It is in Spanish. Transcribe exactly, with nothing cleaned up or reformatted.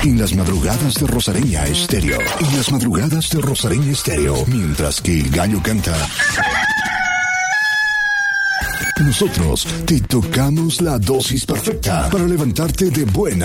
en las madrugadas de Rosareña Estéreo. En las madrugadas de Rosareña Estéreo, mientras que el gallo canta, nosotros te tocamos la dosis perfecta para levantarte de buena